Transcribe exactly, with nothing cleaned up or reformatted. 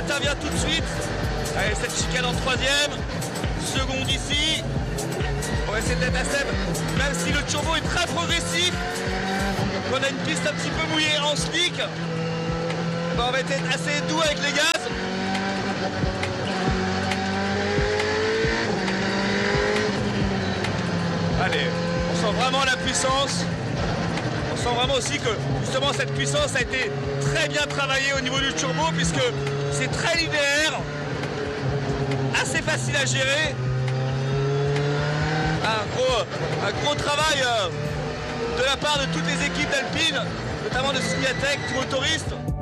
intervient tout de suite. Allez, cette chicane en troisième. Seconde ici. On va essayer d'être assez, même si le turbo est très progressif. On a une piste un petit peu mouillée en slick. Bon, on va être assez doux avec les gaz. Allez, on sent vraiment la puissance. On sent vraiment aussi que justement cette puissance a été très bien travaillée au niveau du turbo puisque c'est très linéaire, assez facile à gérer. Un gros, un gros travail de la part de toutes les équipes d'Alpine, notamment de Signatech, du motoriste.